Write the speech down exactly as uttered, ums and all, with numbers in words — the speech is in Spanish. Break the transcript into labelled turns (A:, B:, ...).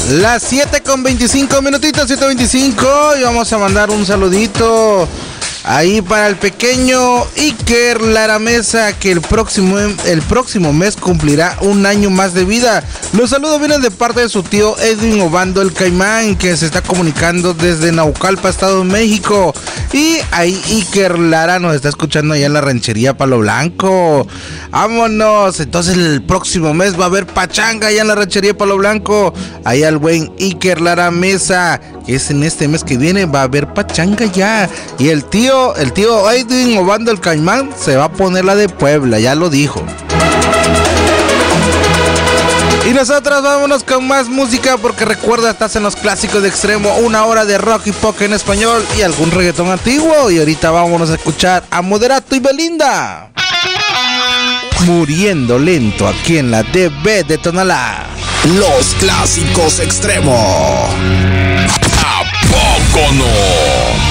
A: Las siete con veinticinco minutitos, siete veinticinco, y vamos a mandar un saludito ahí para el pequeño Iker Lara Mesa, que el próximo, el próximo mes cumplirá un año más de vida. Los saludos vienen de parte de su tío Edwin Obando el Caimán, que se está comunicando desde Naucalpa, Estado de México. Y ahí Iker Lara nos está escuchando allá en la ranchería Palo Blanco. Vámonos, entonces el próximo mes va a haber pachanga allá en la ranchería Palo Blanco. Ahí al buen Iker Lara Mesa, que es en este mes que viene, va a haber pachanga ya. Y el tío, el tío Edwin Obando el Caimán se va a poner la de Puebla, ya lo dijo. Y nosotros vámonos con más música, porque recuerda, estás en los clásicos de Extremo, una hora de rock y pop en español y algún reggaetón antiguo. Y ahorita vámonos a escuchar a Moderato y Belinda, Muriendo Lento, aquí en la D B de Tonalá.
B: Los clásicos Extremo.